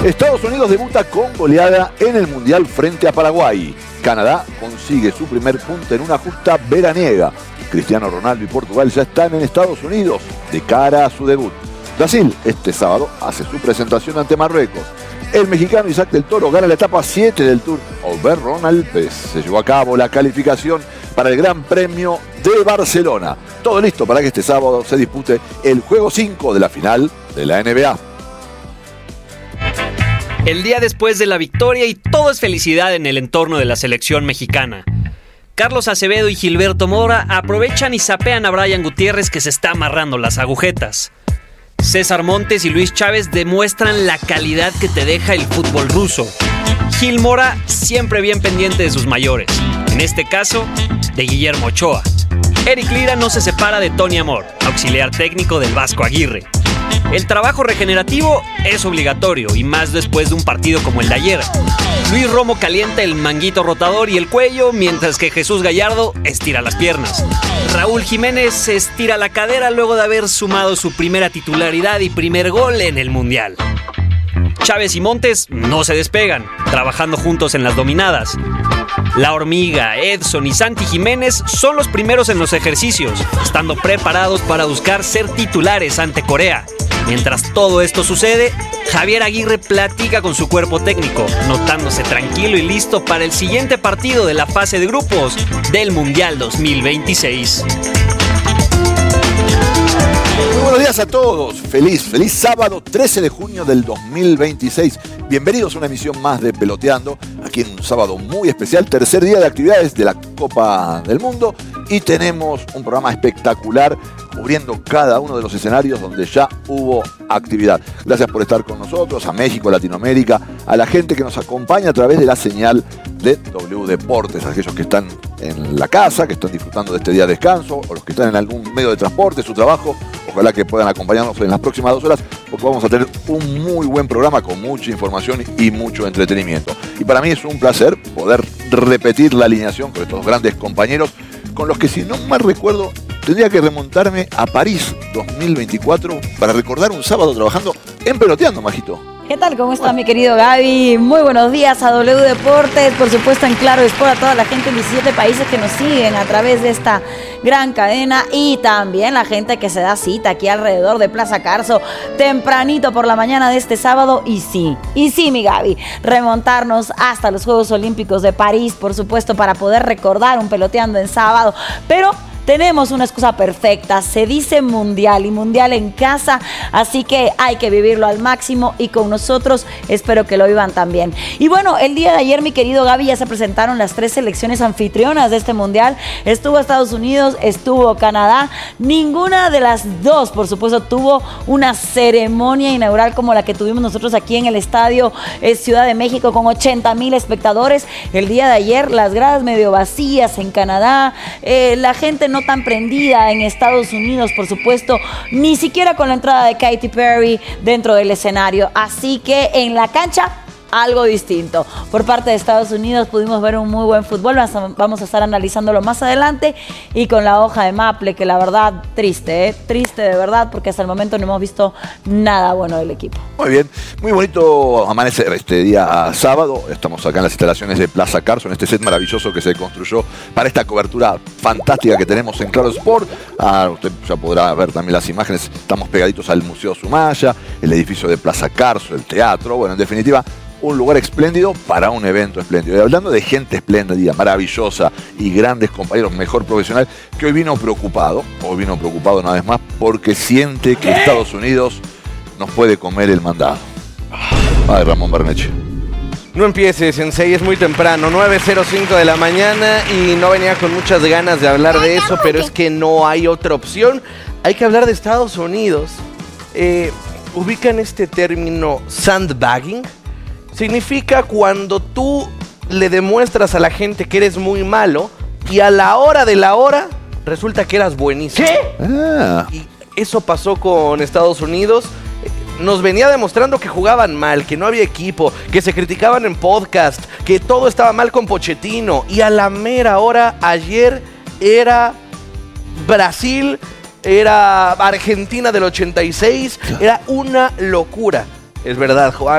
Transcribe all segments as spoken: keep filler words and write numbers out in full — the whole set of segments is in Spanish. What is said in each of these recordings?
Estados Unidos debuta con goleada en el Mundial frente a Paraguay. Canadá consigue su primer punto en una justa veraniega. Cristiano Ronaldo y Portugal ya están en Estados Unidos de cara a su debut. Brasil este sábado hace su presentación ante Marruecos. El mexicano Isaac del Toro gana la etapa siete del Tour Auvergne Alpes. Se llevó a cabo la calificación para el Gran Premio de Barcelona. Todo listo para que este sábado se dispute el juego cinco de la final de la N B A. El día después de la victoria y todo es felicidad en el entorno de la selección mexicana. Carlos Acevedo y Gilberto Mora aprovechan y sapean a Brian Gutiérrez, que se está amarrando las agujetas. César Montes y Luis Chávez demuestran la calidad que te deja el fútbol ruso. Gil Mora siempre bien pendiente de sus mayores, en este caso de Guillermo Ochoa. Eric Lira no se separa de Tony Amor, auxiliar técnico del Vasco Aguirre. El trabajo regenerativo es obligatorio, y más después de un partido como el de ayer. Luis Romo calienta el manguito rotador y el cuello, mientras que Jesús Gallardo estira las piernas. Raúl Jiménez estira la cadera luego de haber sumado su primera titularidad y primer gol en el Mundial. Chávez y Montes no se despegan, trabajando juntos en las dominadas. La Hormiga, Edson y Santi Jiménez son los primeros en los ejercicios, estando preparados para buscar ser titulares ante Corea. Mientras todo esto sucede, Javier Aguirre platica con su cuerpo técnico, notándose tranquilo y listo para el siguiente partido de la fase de grupos del Mundial dos mil veintiséis. Muy buenos días a todos. Feliz, feliz sábado trece de junio del dos mil veintiséis. Bienvenidos a una emisión más de Peloteando, aquí en un sábado muy especial, tercer día de actividades de la Copa del Mundo, y tenemos un programa espectacular cubriendo cada uno de los escenarios donde ya hubo actividad. Gracias por estar con nosotros, a México, a Latinoamérica, a la gente que nos acompaña a través de la señal de W Deportes, a aquellos que están en la casa, que están disfrutando de este día de descanso, o los que están en algún medio de transporte, su trabajo. Ojalá que puedan acompañarnos en las próximas dos horas, porque vamos a tener un muy buen programa con mucha información y mucho entretenimiento. Y para mí es un placer poder repetir la alineación con estos grandes compañeros, con los que, si no mal recuerdo, tendría que remontarme a París dos mil veinticuatro para recordar un sábado trabajando en Peloteando, Majito. ¿Qué tal? ¿Cómo está, mi querido Gaby? Muy buenos días a W Deportes, por supuesto en Claro Sport, a toda la gente en diecisiete países que nos siguen a través de esta gran cadena, y también la gente que se da cita aquí alrededor de Plaza Carso tempranito por la mañana de este sábado. Y sí, y sí, mi Gaby, remontarnos hasta los Juegos Olímpicos de París, por supuesto, para poder recordar un Peloteando en sábado, pero tenemos una excusa perfecta, se dice mundial y mundial en casa, así que hay que vivirlo al máximo, y con nosotros espero que lo vivan también. Y bueno, el día de ayer, mi querido Gaby, ya se presentaron las tres selecciones anfitrionas de este mundial. Estuvo Estados Unidos, estuvo Canadá, ninguna de las dos, por supuesto, tuvo una ceremonia inaugural como la que tuvimos nosotros aquí en el estadio eh, Ciudad de México con ochenta mil espectadores. El día de ayer las gradas medio vacías en Canadá, eh, la gente no tan prendida en Estados Unidos, por supuesto, ni siquiera con la entrada de Katy Perry dentro del escenario. Así que en la cancha, algo distinto. Por parte de Estados Unidos pudimos ver un muy buen fútbol, vamos a estar analizándolo más adelante, y con la hoja de maple, que la verdad, triste, ¿eh? triste de verdad, porque hasta el momento no hemos visto nada bueno del equipo. Muy bien, muy bonito amanecer este día sábado. Estamos acá en las instalaciones de Plaza Carso, en este set maravilloso que se construyó para esta cobertura fantástica que tenemos en Claro Sport. Ah, usted ya podrá ver también las imágenes, estamos pegaditos al Museo Sumaya, el edificio de Plaza Carso, el teatro, bueno, en definitiva, un lugar espléndido para un evento espléndido. Y hablando de gente espléndida, maravillosa y grandes compañeros, mejor profesional, que hoy vino preocupado, hoy vino preocupado una vez más, porque siente que Estados Unidos nos puede comer el mandado. Ay, Ramón Berneche. No empieces, Sensei, es muy temprano, nueve cero cinco de la mañana, y no venía con muchas ganas de hablar de eso, pero es que no hay otra opción. Hay que hablar de Estados Unidos. Eh, ¿Ubican este término sandbagging? Significa cuando tú le demuestras a la gente que eres muy malo y a la hora de la hora resulta que eras buenísimo. ¿Qué? Ah. Y eso pasó con Estados Unidos. Nos venía demostrando que jugaban mal, que no había equipo, que se criticaban en podcast, que todo estaba mal con Pochettino. Y a la mera hora, ayer era Brasil, era Argentina del ochenta y seis, era una locura. Es verdad, Juan,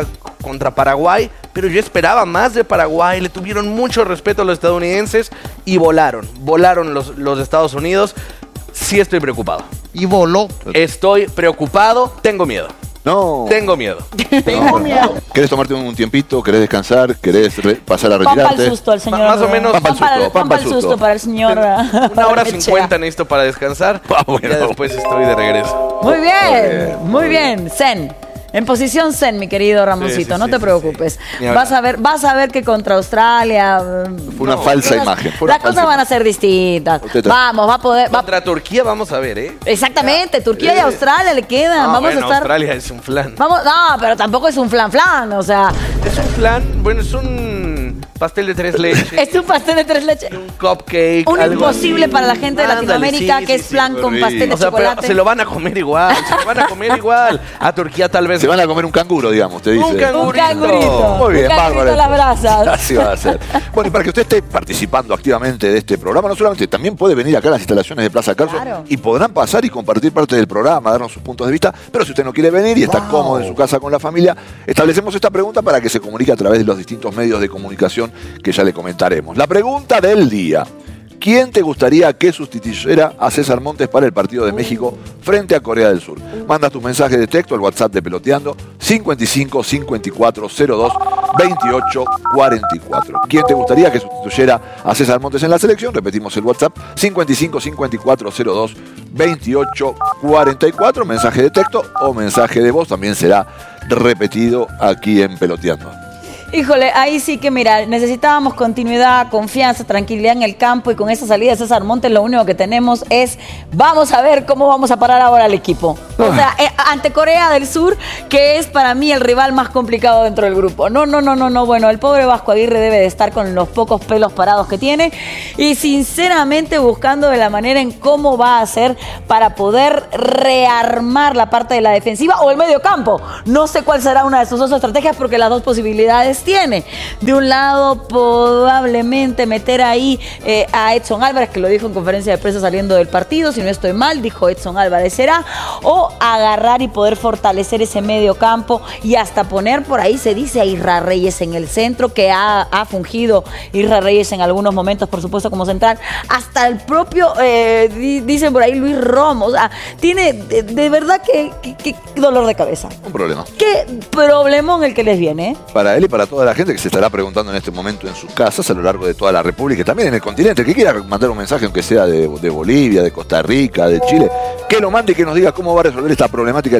contra Paraguay, pero yo esperaba más de Paraguay. Le tuvieron mucho respeto a los estadounidenses y volaron. Volaron los, los Estados Unidos. Sí estoy preocupado. Y voló. Estoy preocupado. Tengo miedo. No. Tengo miedo. Tengo miedo. ¿Querés tomarte un tiempito? ¿Querés descansar? ¿Querés re- pasar a Pan para retirarte? el susto al señor. Más o menos. Pan Pan pa'l para el, susto, pan pan pa'l pa'l susto susto. para el señor. Una hora Barrenechea. cincuenta necesito para descansar. Ah, bueno. Ya después estoy de regreso. Muy bien, muy bien. Zen. En posición zen, mi querido Ramoncito, Sí, sí, no sí, te sí, preocupes. sí. Ni hablar. Vas a ver, vas a ver que contra Australia Fue una no, falsa las- imagen. Fue una Las cosas falsa van a ser distintas. Usted- Vamos, va a poder. va- Contra Turquía vamos a ver, ¿eh? exactamente, Turquía y Eh. Australia le quedan. Ah, Vamos bueno, a estar. Australia es un flan. Vamos, no, pero tampoco es un flan flan, o sea, Es un flan, bueno, es un pastel de tres leches. es un pastel de tres leches. Un cupcake. Un algo imposible así. para la gente de Ándale, Latinoamérica sí, que sí, es sí. flan con horrible. pastel de O sea, pero chocolate. se lo van a comer igual, se lo van a comer igual. A Turquía tal vez. Se van a comer un canguro, digamos, te dice. Un canguro. Un cangurito. Muy bien, un cangurito bárbaro. a las brasas. Así va a ser. Bueno, y para que usted esté participando activamente de este programa, no solamente también puede venir acá a las instalaciones de Plaza Carso Claro. y podrán pasar y compartir parte del programa, darnos sus puntos de vista, pero si usted no quiere venir y está Wow. cómodo en su casa con la familia, establecemos esta pregunta para que se comunique a través de los distintos medios de comunicación que ya le comentaremos. La pregunta del día. ¿Quién te gustaría que sustituyera a César Montes para el partido de México frente a Corea del Sur? Manda tus mensajes de texto al WhatsApp de Peloteando cincuenta y cinco cincuenta y cuatro cero dos veintiocho cuarenta y cuatro. ¿Quién te gustaría que sustituyera a César Montes en la selección? Repetimos el WhatsApp cincuenta y cinco cincuenta y cuatro cero dos veintiocho cuarenta y cuatro. Mensaje de texto o mensaje de voz también será repetido aquí en Peloteando. Híjole, ahí sí que mira, necesitábamos continuidad, confianza, tranquilidad en el campo y con esa salida de César Montes lo único que tenemos es vamos a ver cómo vamos a parar ahora al equipo. O sea, eh, ante Corea del Sur, que es para mí el rival más complicado dentro del grupo. No, no, no, no, no. Bueno, el pobre Vasco Aguirre debe de estar con los pocos pelos parados que tiene y sinceramente buscando de la manera en cómo va a hacer para poder rearmar la parte de la defensiva o el medio campo. No sé cuál será una de sus dos estrategias porque las dos posibilidades tiene. De un lado, probablemente meter ahí eh, a Edson Álvarez, que lo dijo en conferencia de prensa saliendo del partido, si no estoy mal, dijo Edson Álvarez será, o agarrar y poder fortalecer ese medio campo y hasta poner por ahí, se dice, a Isra Reyes en el centro, que ha, ha fungido Isra Reyes en algunos momentos, por supuesto, como central, hasta el propio, eh, di, dicen por ahí, Luis Romo, o sea, tiene de, de verdad que, que, que dolor de cabeza. Un problema. Qué problemón el que les viene, ¿eh? Para él y para toda la gente que se estará preguntando en este momento en sus casas a lo largo de toda la República y también en el continente, el que quiera mandar un mensaje, aunque sea de, de Bolivia, de Costa Rica, de Chile, que lo mande y que nos diga cómo va a resolver esta problemática